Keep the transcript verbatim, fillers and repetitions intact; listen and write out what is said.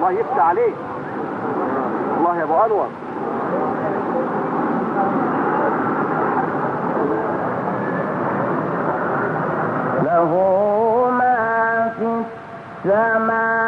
الله يفتح عليك. الله يا ابو انور. له ما في السماء